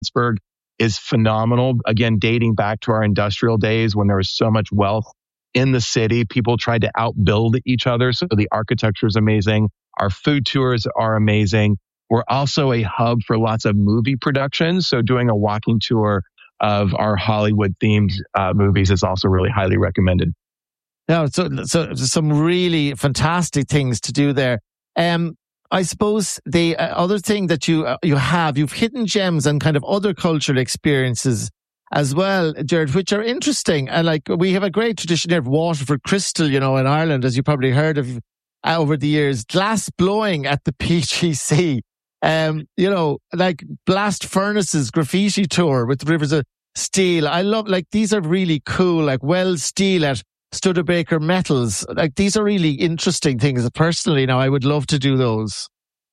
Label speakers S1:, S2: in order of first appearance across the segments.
S1: Pittsburgh is phenomenal. Again, dating back to our industrial days when there was so much wealth in the city, people tried to outbuild each other. So the architecture is amazing. Our food tours are amazing. We're also a hub for lots of movie productions. So doing a walking tour of our Hollywood themed movies is also really highly recommended.
S2: No, so some really fantastic things to do there. I suppose the other thing that you've hidden gems and kind of other cultural experiences as well, Jared, which are interesting. And like we have a great tradition here of Waterford Crystal, in Ireland, as you probably heard of over the years, glass blowing at the PGC. Like blast furnaces, graffiti tour with Rivers of Steel. I love, like, these are really cool, like Wells Steel at Studebaker Metals. Like, these are really interesting things. Personally, now I would love to do those.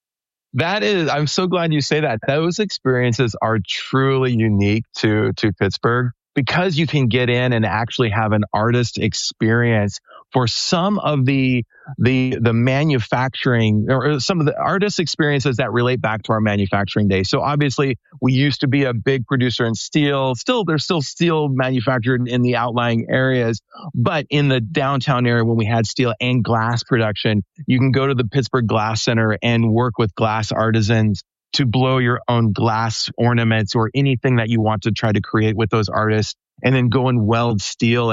S1: I'm so glad you say that. Those experiences are truly unique to Pittsburgh because you can get in and actually have an artist experience for some of the manufacturing or some of the artist experiences that relate back to our manufacturing days. So obviously we used to be a big producer in steel. There's still steel manufactured in the outlying areas, but in the downtown area when we had steel and glass production, you can go to the Pittsburgh Glass Center and work with glass artisans to blow your own glass ornaments or anything that you want to try to create with those artists, and then go and weld steel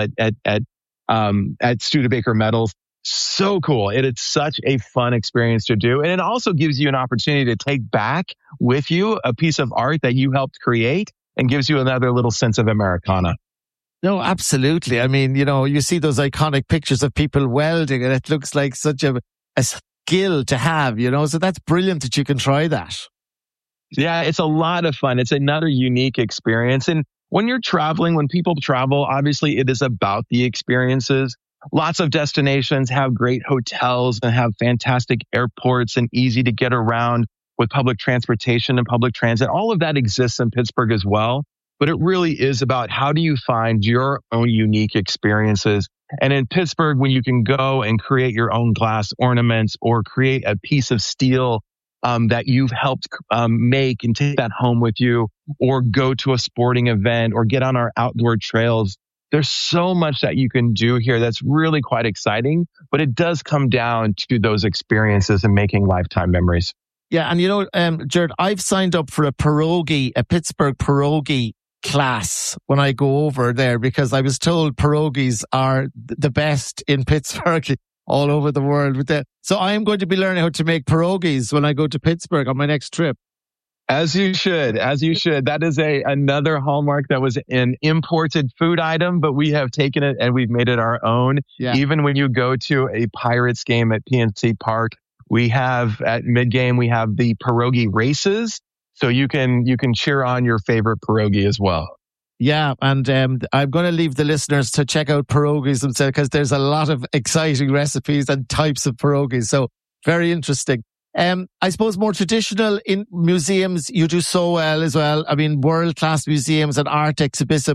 S1: at Studebaker Metals. So cool. It's such a fun experience to do. And it also gives you an opportunity to take back with you a piece of art that you helped create and gives you another little sense of Americana.
S2: No, absolutely. I mean, you see those iconic pictures of people welding and it looks like such a skill to have, so that's brilliant that you can try that.
S1: Yeah, it's a lot of fun. It's another unique experience. And when you're traveling, when people travel, obviously it is about the experiences. Lots of destinations have great hotels and have fantastic airports and easy to get around with public transportation and public transit. All of that exists in Pittsburgh as well. But it really is about how do you find your own unique experiences. And in Pittsburgh, when you can go and create your own glass ornaments or create a piece of steel that you've helped make and take that home with you, or go to a sporting event or get on our outdoor trails. There's so much that you can do here that's really quite exciting, but it does come down to those experiences and making lifetime memories.
S2: Yeah, and Jared, I've signed up for a Pittsburgh pierogi class when I go over there because I was told pierogies are the best in Pittsburgh all over the world with that. So I am going to be learning how to make pierogies when I go to Pittsburgh on my next trip.
S1: As you should. That is another hallmark that was an imported food item, but we have taken it and we've made it our own. Yeah. Even when you go to a Pirates game at PNC Park, we have at mid-game, we have the pierogi races. So you can cheer on your favorite pierogi as well.
S2: Yeah, and I'm going to leave the listeners to check out pierogies themselves because there's a lot of exciting recipes and types of pierogies. So very interesting. I suppose more traditional in museums, you do so well as well. I mean, world-class museums and art exhibits,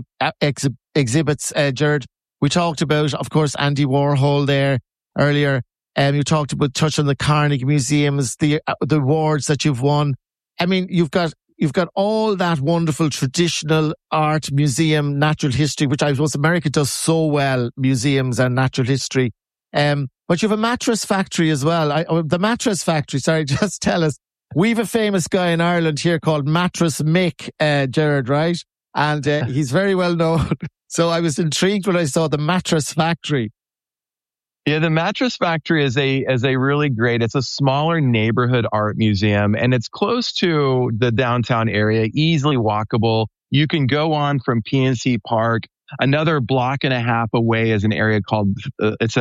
S2: Jared. We talked about, of course, Andy Warhol there earlier. You touched on the Carnegie Museums, the awards that you've won. I mean, you've got all that wonderful traditional art, museum, natural history, which I suppose America does so well, museums and natural history. But you have a mattress factory as well. The mattress factory, sorry, just tell us. We have a famous guy in Ireland here called Mattress Mick, Jared, right? And he's very well known. So I was intrigued when I saw the mattress factory.
S1: Yeah, the Mattress Factory is a really great, it's a smaller neighborhood art museum and it's close to the downtown area, easily walkable. You can go on from PNC Park. Another block and a half away is an area called, it's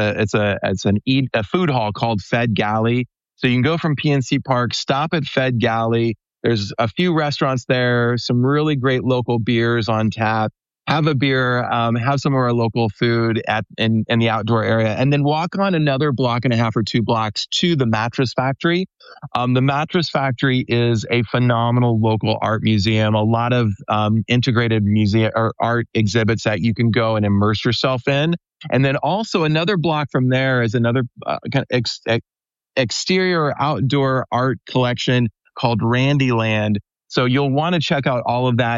S1: a food hall called Fed Galley. So you can go from PNC Park, stop at Fed Galley. There's a few restaurants there, some really great local beers on tap. Have a beer, have some of our local food in the outdoor area, and then walk on another block and a half or 2 blocks to the Mattress Factory. The Mattress Factory is a phenomenal local art museum, a lot of integrated museum or art exhibits that you can go and immerse yourself in. And then also another block from there is another kind of exterior outdoor art collection called Randyland. So you'll want to check out all of that.